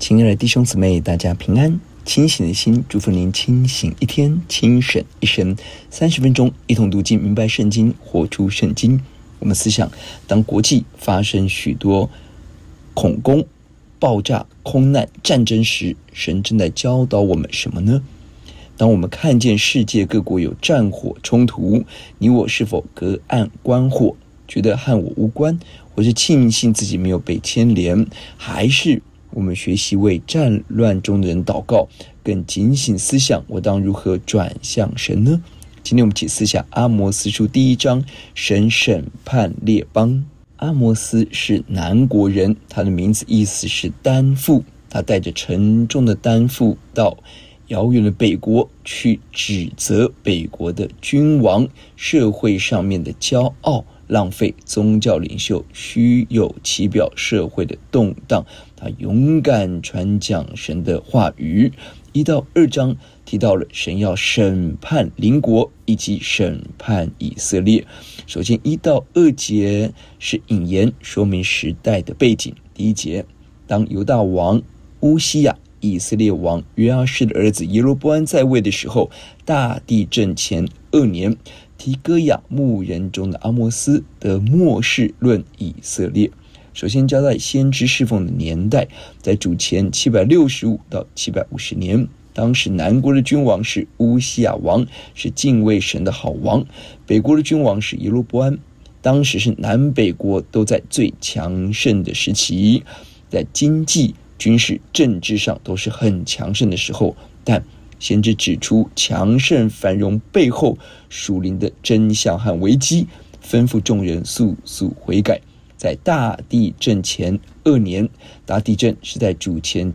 亲爱的弟兄姊妹，大家平安。清醒的心，祝福您清醒一天，清省一生。30分钟，一同读经，明白圣经，活出圣经。我们思想，当国际发生许多恐攻、爆炸、空难、战争时，神正在教导我们什么呢？当我们看见世界各国有战火冲突，你我是否隔岸观火，觉得和我无关，或是庆幸自己没有被牵连，还是我们学习为战乱中的人祷告，更警醒思想我当如何转向神呢？今天我们一起思想阿摩斯书第1章，神审判列邦。阿摩斯是南国人，他的名字意思是担负，他带着沉重的担负到遥远的北国去指责北国的君王社会上面的骄傲，浪费宗教领袖虚有其表社会的动荡。他勇敢传讲神的话语。1到2章提到了神要审判邻国以及审判以色列。首先1到2节是引言，说明时代的背景。第1节，当犹大王乌西亚以色列王约阿施的儿子耶罗波安在位的时候，大地震前2年，提哥亚牧人中的阿摩斯得末世论以色列。首先交代先知侍奉的年代，在主前765到750年。当时南国的君王是乌西亚王，是敬畏神的好王。北国的君王是耶罗波安。当时是南北国都在最强盛的时期，在经济、军事、政治上都是很强盛的时候。但先知指出强盛繁荣背后属灵的真相和危机，吩咐众人速速悔改。在大地震前2年，大地震是在主前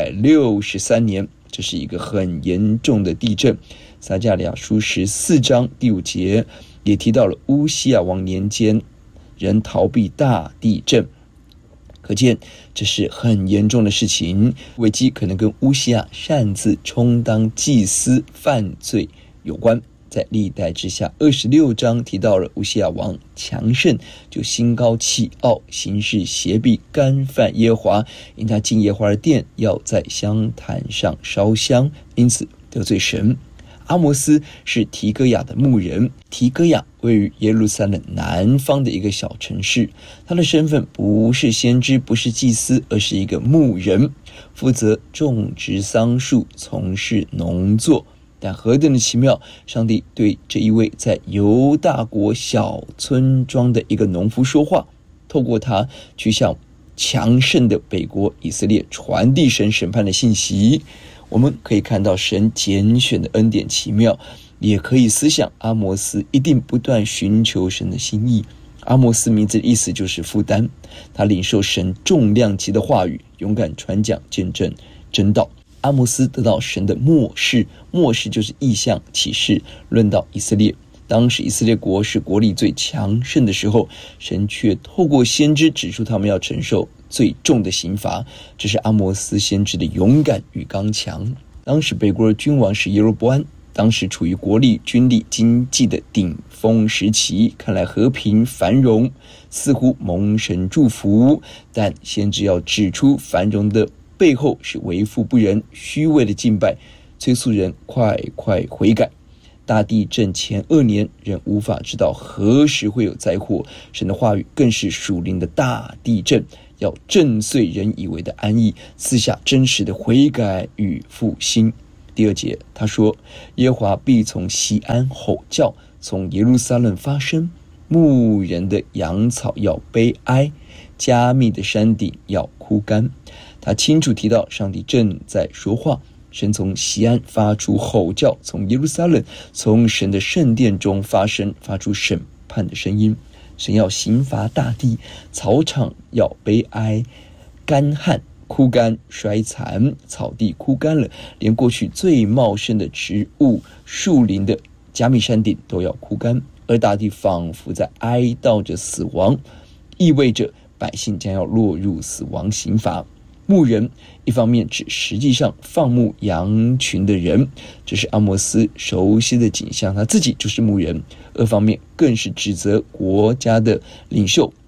763年，这是一个很严重的地震。撒迦利亚书14章第5节也提到了乌西亚王年间人逃避大地震，可见这是很严重的事情。危机可能跟乌西亚擅自充当祭司犯罪有关。在历代之下26章提到了乌西亚王强盛，就心高气傲，行事邪僻，干犯耶和华，因他进耶和华的殿，要在香坛上烧香，因此得罪神。阿摩斯是提哥亚的牧人，提哥亚位于耶路撒冷南方的一个小城市。他的身份不是先知，不是祭司，而是一个牧人，负责种植桑树，从事农作。但何等的奇妙，上帝对这一位在犹大国小村庄的一个农夫说话，透过他去向强盛的北国以色列传递神审判的信息。我们可以看到神拣选的恩典奇妙，也可以思想阿摩斯一定不断寻求神的心意。阿摩斯名字的意思就是负担，他领受神重量级的话语，勇敢传讲见证真道。阿摩斯得到神的末世，末世就是异象启示，论到以色列。当时以色列国是国力最强盛的时候，神却透过先知指出他们要承受最重的刑罚，这是阿摩斯先知的勇敢与刚强。当时北国的君王是耶罗波安，当时处于国力、军力、经济的顶峰时期，看来和平繁荣，似乎蒙神祝福。但先知要指出繁荣的背后是为富不仁、虚伪的敬拜，催促人快快悔改。大地震前2年，人无法知道何时会有灾祸，神的话语更是属灵的大地震，要震碎人以为的安逸，赐下真实的悔改与复兴。第2节他说，耶和华必从西安吼叫，从耶路撒冷发声，牧人的羊草要悲哀，加密的山顶要枯干。他清楚提到上帝正在说话，神从西安发出吼叫，从耶路撒冷，从神的圣殿中发声，发出审判的声音。神要刑罚大地，草场要悲哀，干旱枯干衰残，草地枯干了，连过去最茂盛的植物树林的加密山顶都要枯干，而大地仿佛在哀悼着死亡，意味着百姓将要落入死亡刑罚。牧人一方面指实际上放牧羊群的人，这是阿摩斯熟悉的景象，他自己就是牧人；二方面更是指责国家的领袖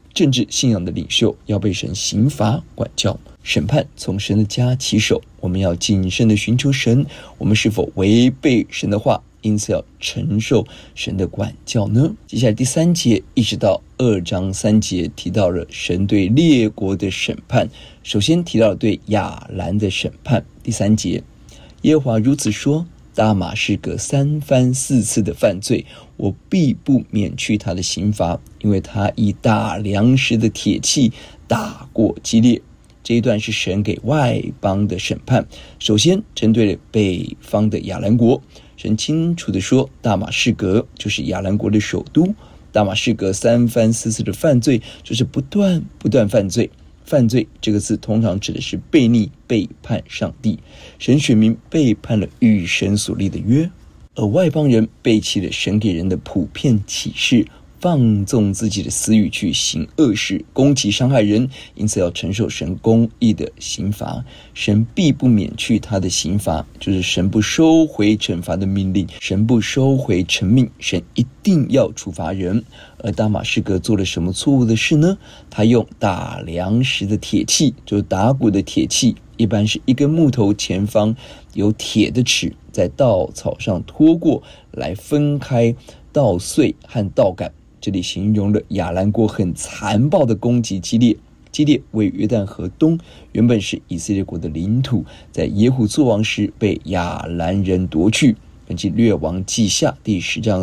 政治信仰的领袖要被神刑罚管教。审判从神的家起手，我们要谨慎的寻求神，我们是否违背神的话，因此要承受神的管教呢？接下来第3节一直到2章3节提到了神对列国的审判。首先提到了对亚兰的审判。第3节，耶和华如此说，大马士革3番4次的犯罪，我必不免去他的刑罚，因为他以打粮食的铁器打过基列。这一段是神给外邦的审判，首先针对了北方的亚兰国。神清楚地说，大马士革就是亚兰国的首都。大马士革3番4次的犯罪，就是不断犯罪。犯罪这个字通常指的是悖逆、背叛上帝。神选民背叛了与神所立的约，而外邦人背弃了神给人的普遍启示，放纵自己的私欲去行恶事，攻击伤害人，因此要承受神公义的刑罚。神必不免去他的刑罚，就是神不收回惩罚的命令，神不收回惩命，神一定要处罚人。而大马士革做了什么错误的事呢？他用打粮食的铁器，就是打鼓的铁器，一般是一根木头前方有铁的齿，在稻草上拖过来分开稻穗和稻杆。这里形容了亚兰国很残暴的攻击基列。基列位于约旦河东，原本是以色列国的领土，在耶户作王时被亚兰人夺去。根据列王记下第10章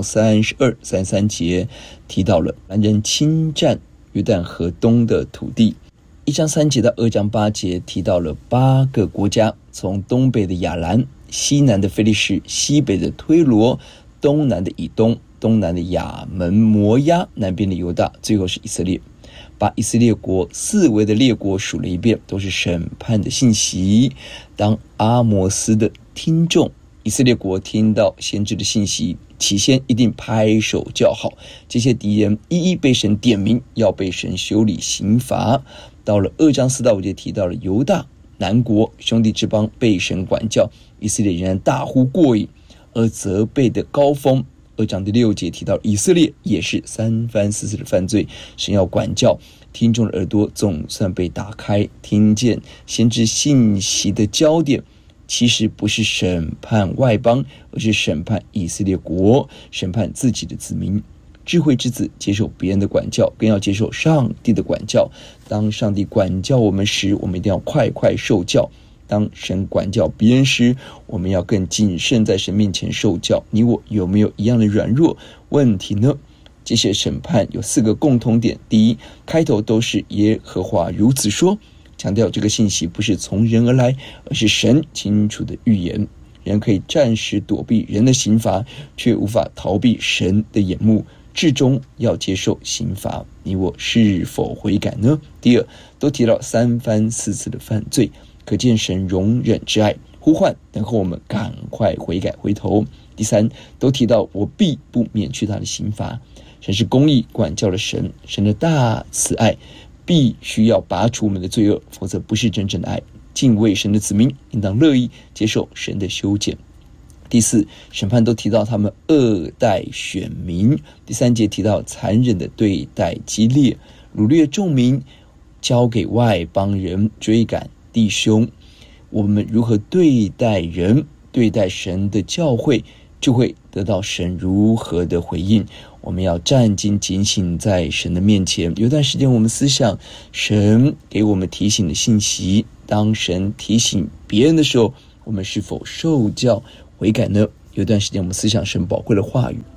32、33节提到了亚兰人侵占约旦河东的土地。1章3节到2章8节提到了8个国家，从东北的亚兰、西南的非利士、西北的推罗、东南的以东、东南的亚门、摩押，南边的犹大，最后是以色列。把以色列国四围的列国数了一遍，都是审判的信息。当阿摩斯的听众，以色列国听到先知的信息，起先一定拍手叫好。这些敌人一一被神点名，要被神修理刑罚。到了2章4到5节提到了犹大南国兄弟之邦被神管教，以色列仍然大呼过瘾，而责备的高峰。2章第6节提到以色列也是3番4次的犯罪，神要管教。听众的耳朵总算被打开，听见先知信息的焦点其实不是审判外邦，而是审判以色列国，审判自己的子民。智慧之子接受别人的管教，更要接受上帝的管教。当上帝管教我们时，我们一定要快受教。当神管教别人时，我们要更谨慎在神面前受教。你我有没有一样的软弱问题呢？这些审判有4个共同点。第一，开头都是耶和华如此说，强调这个信息不是从人而来，而是神清楚的预言。人可以暂时躲避人的刑罚，却无法逃避神的眼目，至终要接受刑罚。你我是否悔改呢？第二，都提到3番4次的犯罪，可见神容忍之爱，呼唤等候我们赶快悔改回头。第三，都提到我必不免去他的刑罚。神是公义管教的神，神的大慈爱必须要拔除我们的罪恶，否则不是真正的爱。敬畏神的子民应当乐意接受神的修剪。第四，审判都提到他们恶待选民。第3节提到残忍的对待基列，掳掠众民，交给外邦人追赶弟兄。我们如何对待人，对待神的教会，就会得到神如何的回应。我们要战兢警醒在神的面前。有段时间我们思想神给我们提醒的信息，当神提醒别人的时候，我们是否受教悔改呢？有段时间我们思想神宝贵的话语。